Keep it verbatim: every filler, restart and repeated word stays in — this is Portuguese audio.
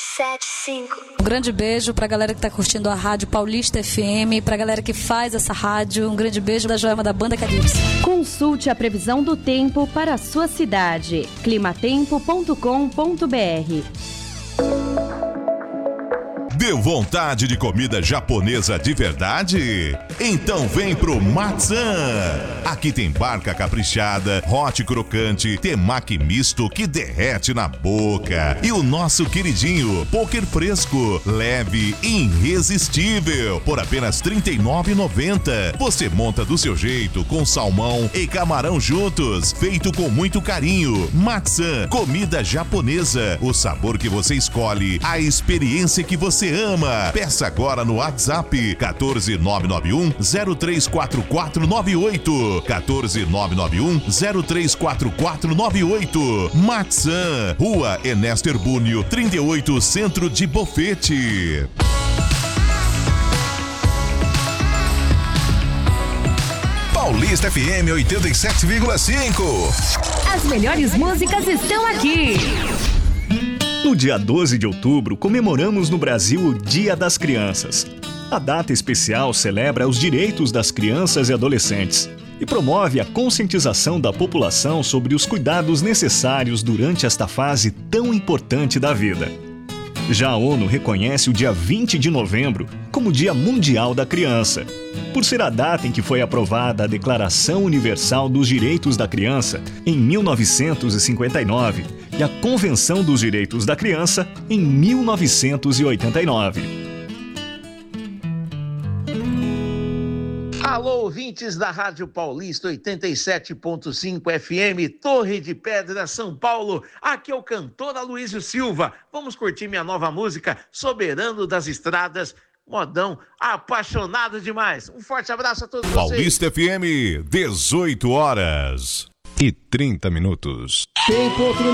sete cinco. Um grande beijo pra galera que tá curtindo a Rádio Paulista F M, pra galera que faz essa rádio. Um grande beijo da Joelma da Banda Calypso. Consulte a previsão do tempo para a sua cidade. climatempo ponto com ponto br. Deu vontade de comida japonesa de verdade? Então vem pro Matzan! Aqui tem barca caprichada, hot crocante, temaki misto que derrete na boca. E o nosso queridinho, poker fresco, leve e irresistível, por apenas trinta e nove reais e noventa centavos. Você monta do seu jeito, com salmão e camarão juntos, feito com muito carinho. Matzan, comida japonesa, o sabor que você escolhe, a experiência que você ama. Peça agora no WhatsApp quatorze nove nove um zero três quatro quatro nove oito. quatorze nove nove um zero três quatro quatro nove oito. Matzan, Rua Ernesto Herbúnio, trinta e oito, Centro de Bofete. Paulista F M oitenta e sete vírgula cinco. As melhores músicas estão aqui. No dia doze de outubro, comemoramos no Brasil o Dia das Crianças. A data especial celebra os direitos das crianças e adolescentes e promove a conscientização da população sobre os cuidados necessários durante esta fase tão importante da vida. Já a ONU reconhece o dia vinte de novembro como Dia Mundial da Criança, por ser a data em que foi aprovada a Declaração Universal dos Direitos da Criança em mil novecentos e cinquenta e nove e a Convenção dos Direitos da Criança em mil novecentos e oitenta e nove. Alô, ouvintes da Rádio Paulista oitenta e sete ponto cinco F M, Torre de Pedra, São Paulo. Aqui é o cantor Aloysio Silva. Vamos curtir minha nova música, Soberano das Estradas. Modão, apaixonado demais. Um forte abraço a todos vocês. Paulista F M, dezoito horas e trinta minutos. Tempo